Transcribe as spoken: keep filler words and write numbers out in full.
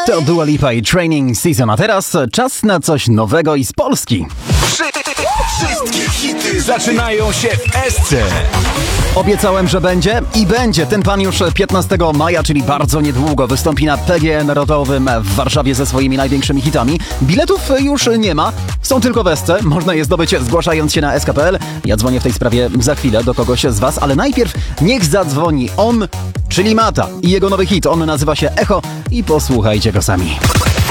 To Dua Lipa i Training Season, a teraz czas na coś nowego i z Polski. Wszystkie hity zaczynają się w Esce. Obiecałem, że będzie i będzie. Ten pan już piętnastego maja, czyli bardzo niedługo, wystąpi na P G Narodowym w Warszawie ze swoimi największymi hitami. Biletów już nie ma, są tylko w Esce. Można je zdobyć zgłaszając się na S K kropka P L. Ja dzwonię w tej sprawie za chwilę do kogoś z was, ale najpierw niech zadzwoni on, czyli Mata i jego nowy hit. On nazywa się Echo i posłuchajcie go sami.